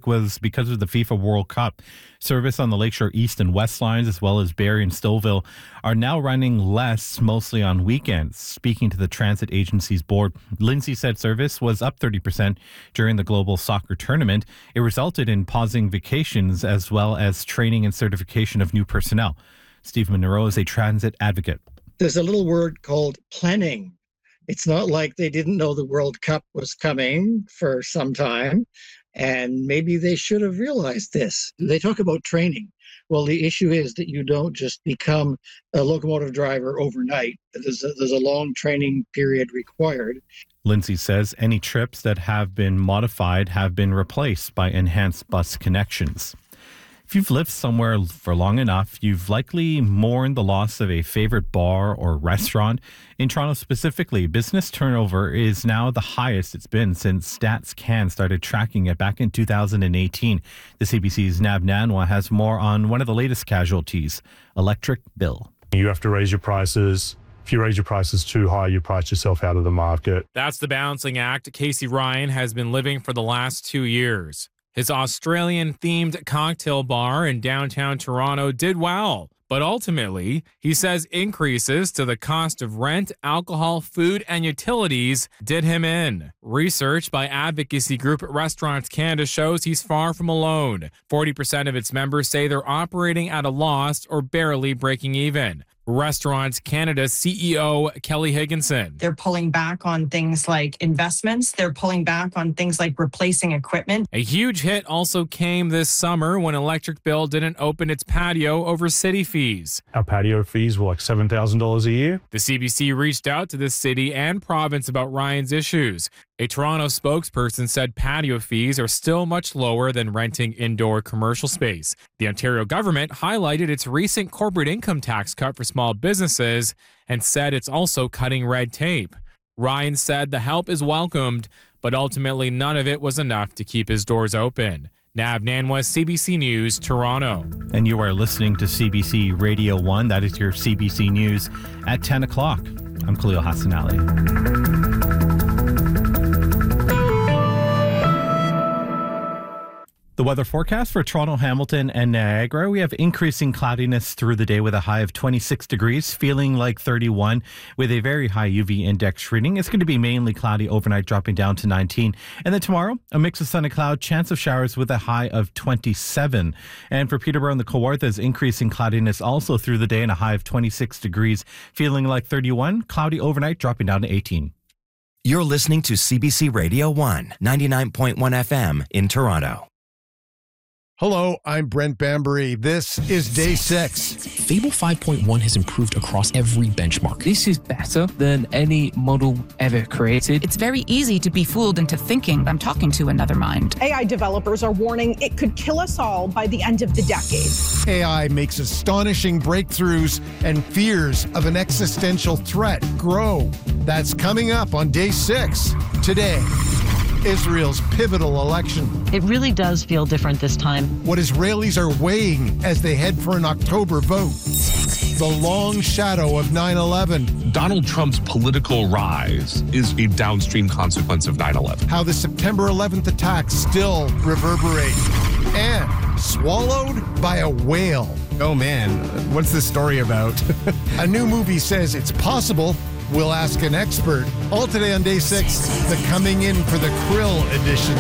was because of the FIFA World Cup. Service on the Lakeshore East and West lines, as well as Barrie and Stouffville, are now running less, mostly on weekends. Speaking to the transit agency's board, Lindsay said service was up 30% during the global soccer tournament. It resulted in pausing vacations as well as training and certification of new personnel. Steve Monroe is a transit advocate. There's a little word called planning. It's not like they didn't know the World Cup was coming for some time, and maybe they should have realized this. They talk about training. Well, the issue is that you don't just become a locomotive driver overnight. There's a long training period required. Lindsay says any trips that have been modified have been replaced by enhanced bus connections. If you've lived somewhere for long enough, you've likely mourned the loss of a favorite bar or restaurant. In Toronto specifically, business turnover is now the highest it's been since Stats Can started tracking it back in 2018. The CBC's Nav Nanwa has more on one of the latest casualties, electric bill. You have to raise your prices. If you raise your prices too high, you price yourself out of the market. That's the balancing act Casey Ryan has been living for the last 2 years. His Australian-themed cocktail bar in downtown Toronto did well, but ultimately, he says increases to the cost of rent, alcohol, food, and utilities did him in. Research by advocacy group Restaurants Canada shows he's far from alone. 40% of its members say they're operating at a loss or barely breaking even. Restaurants Canada CEO Kelly Higginson. They're pulling back on things like investments. They're pulling back on things like replacing equipment. A huge hit also came this summer when Electric Bill didn't open its patio over city fees. Our patio fees were like $7,000 a year. The CBC reached out to the city and province about Ryan's issues. A Toronto spokesperson said patio fees are still much lower than renting indoor commercial space. The Ontario government highlighted its recent corporate income tax cut for small businesses and said it's also cutting red tape. Ryan said the help is welcomed, but ultimately none of it was enough to keep his doors open. Nav Nanwa, CBC News, Toronto. And you are listening to CBC Radio 1. That is your CBC News at 10 o'clock. I'm Khalil Hassan Ali. The weather forecast for Toronto, Hamilton, and Niagara. We have increasing cloudiness through the day with a high of 26 degrees, feeling like 31 with a very high UV index reading. It's going to be mainly cloudy overnight, dropping down to 19. And then tomorrow, a mix of sun and cloud, chance of showers with a high of 27. And for Peterborough and the Kawarthas, increasing cloudiness also through the day and a high of 26 degrees, feeling like 31, cloudy overnight, dropping down to 18. You're listening to CBC Radio 1, 99.1 FM in Toronto. Hello, I'm Brent Bambury. This is Day 6. Fable 5.1 has improved across every benchmark. This is better than any model ever created. It's very easy to be fooled into thinking I'm talking to another mind. AI developers are warning it could kill us all by the end of the decade. AI makes astonishing breakthroughs and fears of an existential threat grow. That's coming up on Day 6 today. Israel's pivotal election. It really does feel different this time. What Israelis are weighing as they head for an October vote. The long shadow of 9/11. Donald Trump's political rise is a downstream consequence of 9/11. How the September 11th attacks still reverberate. And swallowed by a whale. Oh man, what's this story about? A new movie says it's possible. We'll ask an expert. All today on Day 6, the Coming In for the Krill edition.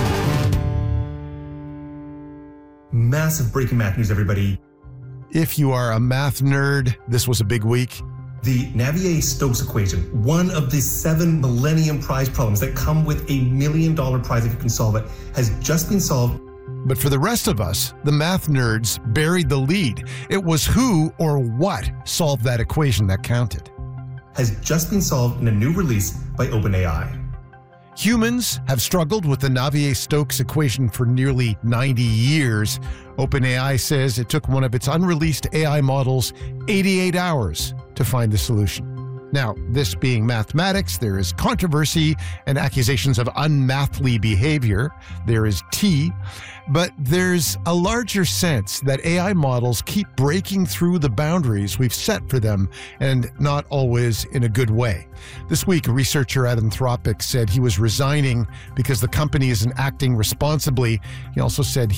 Massive breaking math news, everybody. If you are a math nerd, this was a big week. The Navier-Stokes equation, one of the 7 Millennium Prize problems that come with $1 million prize if you can solve it, has just been solved. But for the rest of us, the math nerds buried the lead. It was who or what solved that equation that counted. Has just been solved in a new release by OpenAI. Humans have struggled with the Navier-Stokes equation for nearly 90 years. OpenAI says it took one of its unreleased AI models 88 hours to find the solution. Now, this being mathematics, there is controversy and accusations of unmathly behavior. There is T, but there's a larger sense that AI models keep breaking through the boundaries we've set for them, and not always in a good way. This week, a researcher at Anthropic said he was resigning because the company isn't acting responsibly. He also said